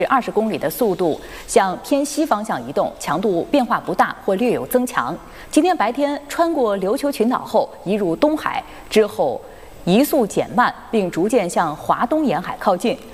20公里的速度向偏西方向移动，强度变化不大或略有增强。今天白天穿过琉球群岛后移入东海，之后移速减慢，并逐渐向华东沿海靠近。